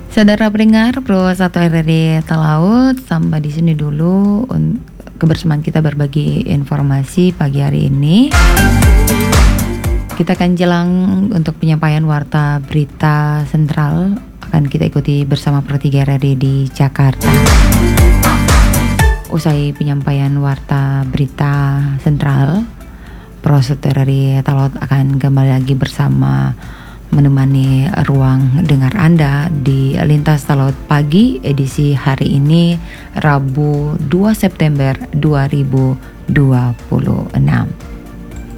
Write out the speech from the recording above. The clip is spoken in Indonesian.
Saudara pendengar Pro 1 RRI Talaut, sampai di sini dulu kebersamaan kita berbagi informasi pagi hari ini. Kita akan jelang untuk penyampaian warta berita sentral, akan kita ikuti bersama Pro 3 RRI di Jakarta. Usai penyampaian warta berita sentral, Pro 1 RRI Talaut akan kembali lagi bersama menemani ruang dengar Anda di Lintas Talaut Pagi edisi hari ini Rabu 2 September 2026.